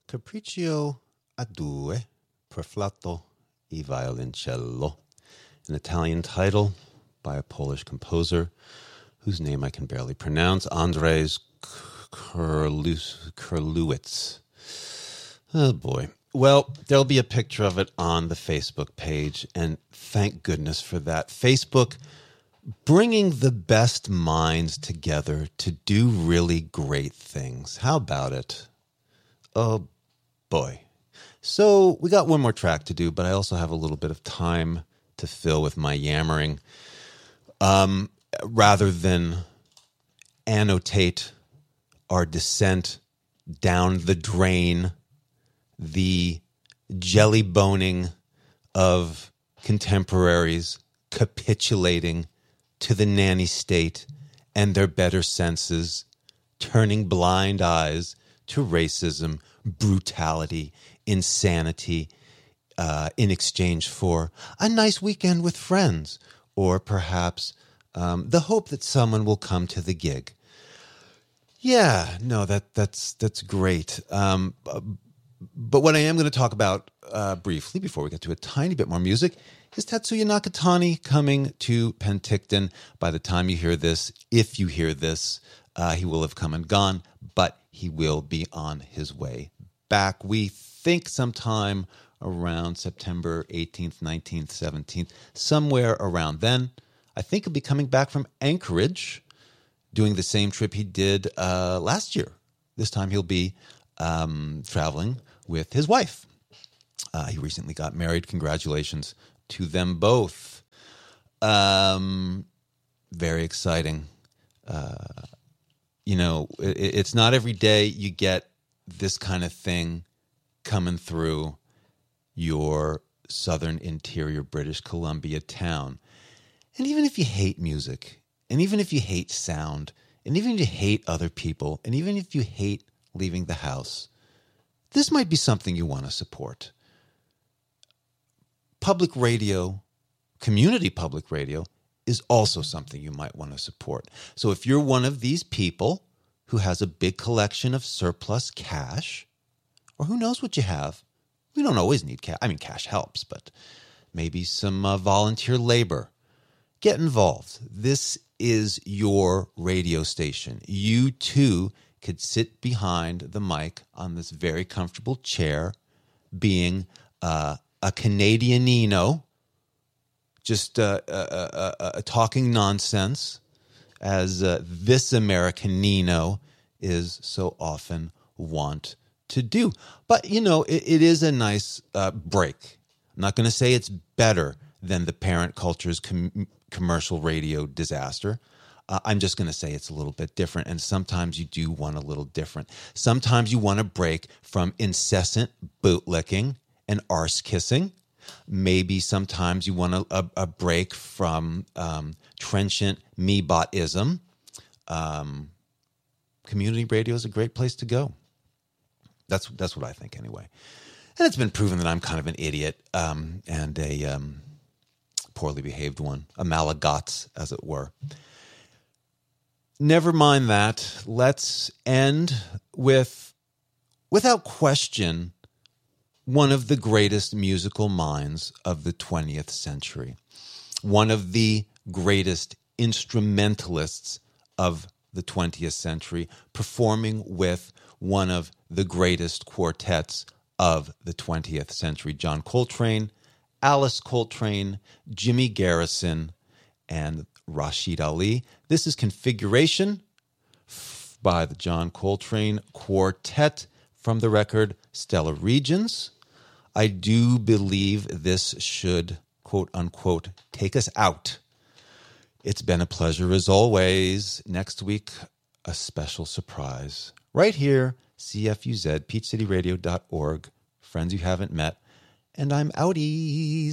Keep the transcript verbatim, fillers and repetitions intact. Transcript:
Capriccio a due per flauto e violoncello, an Italian title by a Polish composer whose name I can barely pronounce, Andrzej Kurlewicz. Oh boy. Well, there'll be a picture of it on the Facebook page, and thank goodness for that. Facebook bringing the best minds together to do really great things. How about it? Oh boy. So we got one more track to do, but I also have a little bit of time to fill with my yammering. Um, rather than annotate our descent down the drain, the jelly boning of contemporaries capitulating to the nanny state and their better senses, turning blind eyes to racism, brutality, insanity, uh, in exchange for a nice weekend with friends, or perhaps um, the hope that someone will come to the gig. Yeah, no, that that's that's great. Um, but what I am going to talk about uh, briefly before we get to a tiny bit more music is Tetsuya Nakatani coming to Penticton. By the time you hear this, if you hear this, uh, he will have come and gone, but he will be on his way back. We think sometime around September eighteenth, nineteenth, seventeenth, somewhere around then. I think he'll be coming back from Anchorage, doing the same trip he did uh, last year. This time he'll be um, traveling with his wife. Uh, he recently got married. Congratulations to them both. Um, very exciting. Uh, you know, it, it's not every day you get this kind of thing coming through your southern interior British Columbia town. And even if you hate music, and even if you hate sound, and even if you hate other people, and even if you hate leaving the house, this might be something you want to support. Public radio, community public radio, is also something you might want to support. So if you're one of these people who has a big collection of surplus cash, or who knows what you have, we don't always need cash. I mean, cash helps, but maybe some uh, volunteer labor. Get involved. This is your radio station. You too could sit behind the mic on this very comfortable chair, being uh, a Canadianino, just uh, uh, uh, uh, talking nonsense, as uh, this Americanino is so often wont to do. But, you know, it, it is a nice uh, break. I'm not going to say it's better than the parent culture's com- commercial radio disaster. Uh, I'm just going to say it's a little bit different, and sometimes you do want a little different. Sometimes you want to break from incessant bootlicking and arse kissing. Maybe sometimes you want a, a, a break from um, trenchant me-bot-ism. Um, community radio is a great place to go. That's that's what I think anyway. And it's been proven that I'm kind of an idiot um, and a um, poorly behaved one, a Malagatz, as it were. Never mind that. Let's end with, without question, one of the greatest musical minds of the twentieth century. One of the greatest instrumentalists of the twentieth century, performing with one of the greatest quartets of the twentieth century. John Coltrane, Alice Coltrane, Jimmy Garrison, and Rashid Ali. This is Configuration by the John Coltrane Quartet from the record Stellar Regions. I do believe this should, quote unquote, take us out. It's been a pleasure as always. Next week, a special surprise. Right here, C F U Z, peach city radio dot org. Friends you haven't met. And I'm outies.